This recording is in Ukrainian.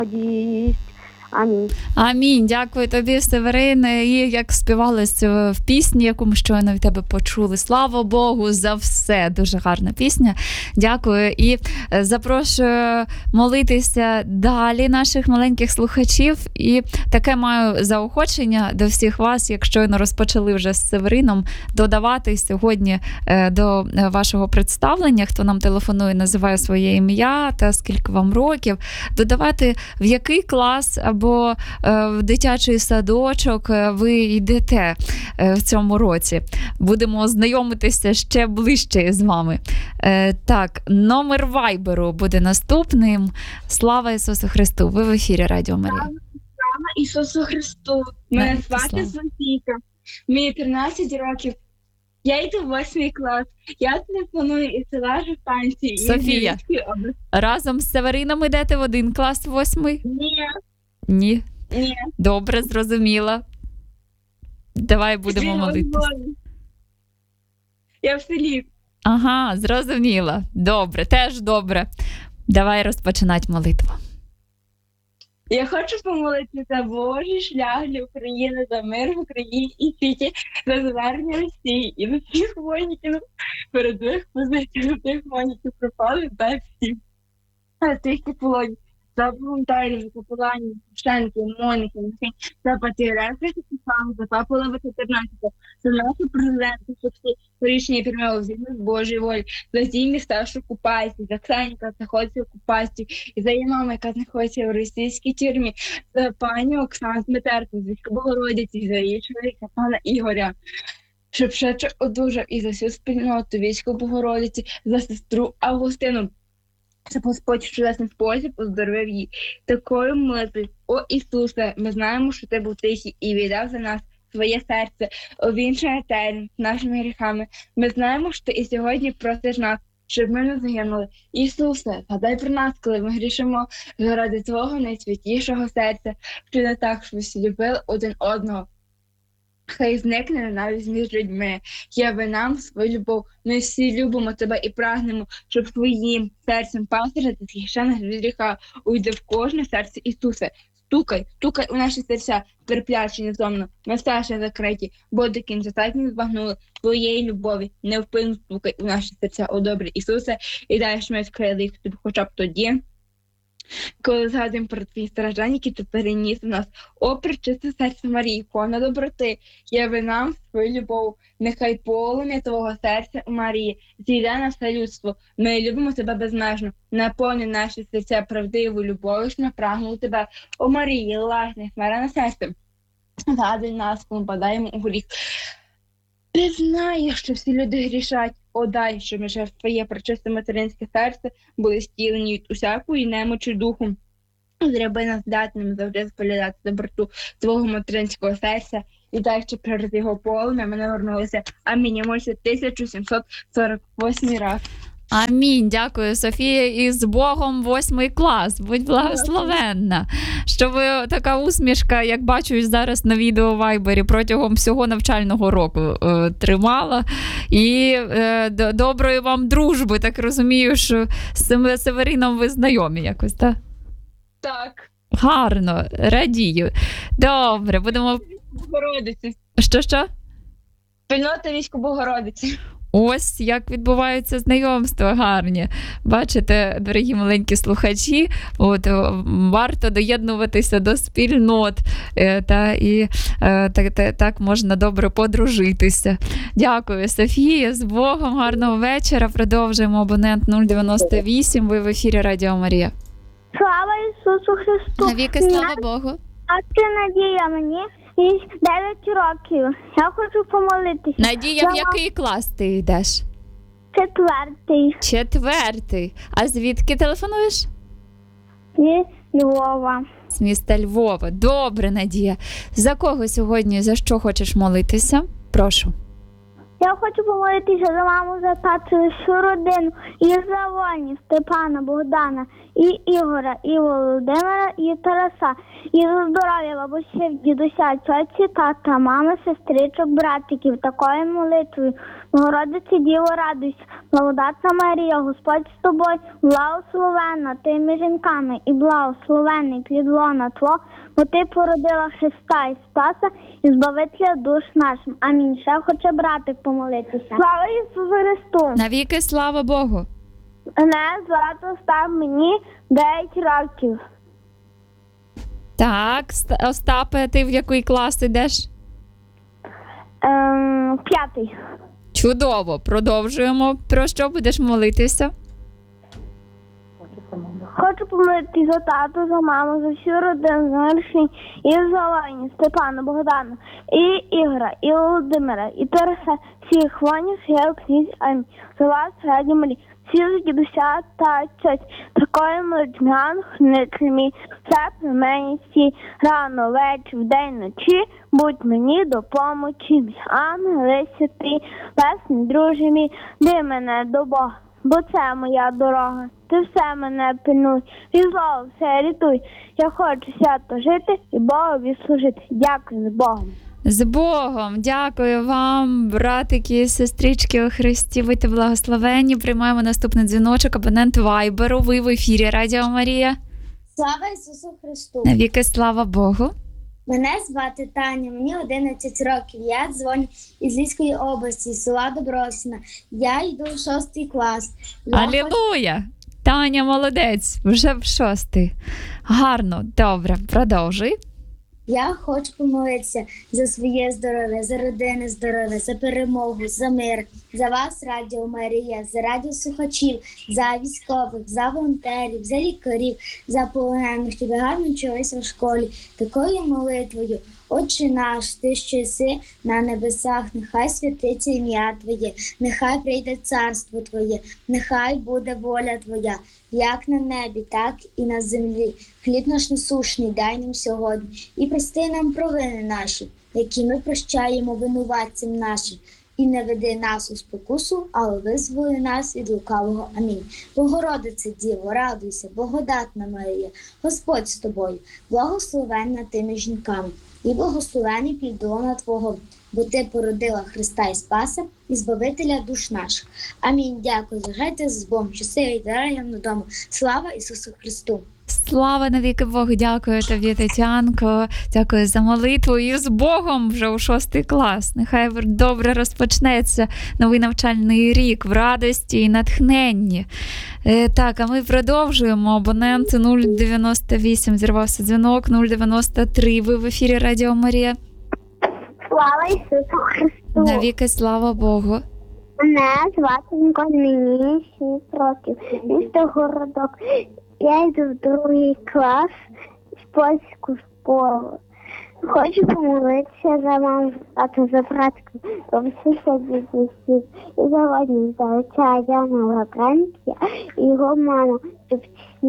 Амінь. Амінь. Дякую тобі, Северине. І як співалось в пісні, яку ми щойно від тебе почули. Слава Богу за все. Дуже гарна пісня. Дякую. І запрошую молитися далі наших маленьких слухачів. І таке маю заохочення до всіх вас, як щойно розпочали вже з Северином, додавати сьогодні до вашого представлення, хто нам телефонує, називає своє ім'я та скільки вам років, додавати, в який клас або в дитячий садочок ви йдете в цьому році. Будемо знайомитися ще ближче з вами. Так, номер вайберу буде наступним. Слава Ісусу Христу! Ви в ефірі Радіо Марія. Слава Ісусу Христу! Мене звати Софійка. Мені 13 років. Я йду в 8 клас. Я телефоную із села Жупанці. Софія, разом з Северином йдете в один клас, 8? Ні. Ні? Ні. Добре, зрозуміла. Давай будемо молитися. Я в селі. Ага, зрозуміла. Добре, теж добре. Давай розпочинати молитву. Я хочу помолитися за Божий шлях для України, за мир в Україні і світі, за звернення Росії і за всіх воїнів, передових позицій, за тих воїнів, які пропали, дай всім. За тих, які полоні, за волонтерів, за капеланів, священників, монахів, за патріарха Святослава, за папу Лева 14, за нашого президента, щоб всі рішення приймали згідно з Божої волі, за ті міста, що окупації, за Ксеню, яка знаходиться в окупації, і за її маму, яка знаходиться в російській тюрмі, за пані Оксану Сметерку, з Війська Богородиці, за її чоловіка, пана Ігоря, щоб швидше одужав і за всю спільноту Війська Богородиці, за сестру Августину, щоб Господь в чудесний спосіб оздоровив її. Такою молитвою: о Ісусе, ми знаємо, що ти був тихий і віддав за нас своє серце, увінчене терен нашими гріхами. Ми знаємо, що ти і сьогодні просиш нас, щоб ми не загинули. Ісусе, згадай про нас, коли ми грішимо заради Твого найсвятішого серця, що не так, що всі любили один одного. Хай зникне ненависть між людьми. Яви нам свою любов. Ми всі любимо тебе і прагнемо, щоб твоїм серцем пастиря та захищених від гріха уйде в кожне серце Ісусе. Стукай у наші серця, терплячі невтомно, насташе закриті, бо до кінця так не збагнули твоєї любові. Невпинно стукай у наші серця, о добрий Ісусе, і дай, що ми відкрили їх тобі хоча б тоді, коли згадуємо про твої страждання, які ти переніс в нас. О, пречисте серце Марії, ікона доброти, яви нам свою любов. Нехай полум'я твого серця у Марії зійде на все людство. Ми любимо тебе безмежно. Наповни наші серця правдивою любов'ю, що ми прагнули тебе. О Марії, ласне, смиренне серце, згадуй нас, коли падаємо у гріх. Ти знаєш, що всі люди грішать. О, дай, щоб ми через твоє пречисте материнське серце були стілені від усякої немочі духу. Зроби нас здатними завжди споглядати доброту твого материнського серця і дай, щоб через його полум'я ми навернулися. Амінь. Я молюся 1748 раз. Амінь. Дякую, Софія. І з Богом 8 клас. Будь благословенна. Щоб така усмішка, як бачу зараз на відео в Вайбері, протягом всього навчального року тримала. І доброї вам дружби. Так розумію, що з Северином ви знайомі якось, так? Так. Гарно. Радію. Добре, будемо... Богородиці. Що? Спільнота Війська Богородиці. Ось як відбуваються знайомства гарні. Бачите, дорогі маленькі слухачі, варто доєднуватися до спільнот, так можна добре подружитися. Дякую, Софія, з Богом, гарного вечора. Продовжуємо. Абонент 098, ви в ефірі Радіо Марія. Слава Ісусу Христу! Навіки слава Богу! А ти Надія, мені 9 років. Я хочу помолитися. Надія, в який клас ти йдеш? 4. 4. А звідки телефонуєш? Зі Львова. З міста Львова. Добре, Надія. За кого сьогодні, за що хочеш молитися? Прошу. Я хочу помолитися за маму, за тату, за всю родину. І за Воні, Степана, Богдана, і Ігора, і Володимира, і і Тараса, і за здоров'я бабусів, дідуся, цьоці, тата, мами, сестричок, братиків, такою молитвою. Богородице Діво, радуйся, благодатна Марія, Господь з тобою, благословенна ти між жінками, і благословенний плід лона Твого, бо ти породила Христа і Спаса, і збавителя душ нашим. Амінь. Ще хоче братик помолитися. Слава Ісусу Христу! Навіки слава Богу. Мене звати Остап, мені 9 років. Так, Остапе, ти в який клас йдеш? 5. Чудово, продовжуємо. Про що будеш молитися? Хочу помолитися за тату, за маму, за всю родину, за Марші, і за Олені, Степана, Богдана, і Ігора, і Володимира, і Тараса, всіх воїнів, я князь, амінь. За вас, раді малі, всі за дідуся та цьоць, такою молодьмян, хнитель мій, все при мені всі, рано, вечір, вдень, ночі, будь мені допомочі, мій ангели святий, песний, друже мій, ди мене до Бога, бо це моя дорога. Ти все мене пильнуй, і зло все рятуй. Я хочу свято жити і Богові служити. Дякую, з Богом. З Богом! Дякую вам, братики, сестрички у Христі. Будьте благословенні. Приймаємо наступний дзвіночок. Абонент Вайберу. Ви в ефірі Радіо Марія. Слава Ісусу Христу! Навіки слава Богу. Мене звати Таня, мені 11 років. Я дзвоню із Львівської області, з села Добросина. Я йду в 6 клас. Алілуя! Таня молодець, вже в 6-й. Гарно, добре, продовжуй. Я хочу помолитися за своє здоров'я, за родини здоров'я, за перемогу, за мир, за вас, Радіо Марія, за радіослухачів, за військових, за волонтерів, за лікарів, за полонених, щоб гарно вчилися в школі. Такою молитвою: Отче наш, ти що єси на небесах, нехай святиться ім'я Твоє, нехай прийде царство Твоє, нехай буде воля Твоя, як на небі, так і на землі. Хліб наш насущний дай нам сьогодні, і прости нам провини наші, які ми прощаємо винуватцям нашим. І не веди нас у спокусу, але визволи нас від лукавого. Амінь. Богородице Діво, радуйся, благодатна Марія, Господь з тобою, благословенна ти між жінками, і благословений плід лона Твого, бо ти породила Христа і Спаса, і збавителя душ наших. Амінь. Дякую. Лежайте з Богом, щасливі дороги додому. Слава Ісусу Христу! Слава навіки Богу, дякую тобі, Тетянко, дякую за молитву і з Богом вже у 6 клас. Нехай добре розпочнеться новий навчальний рік в радості і натхненні. Так, а ми продовжуємо. Абонент 098, зірвався дзвінок, 093. Ви в ефірі Радіо Марія. Слава Ісусу Христу! Навіки слава Богу. Мене звати Ніколь, мені 6 років. Місто Городок. Я йду в 2 клас в польську школу. Хочу помолитися за маму, тату, за братку, за всіх дідусів. І сьогодні за отця Яна Лаврентія і його маму, щоб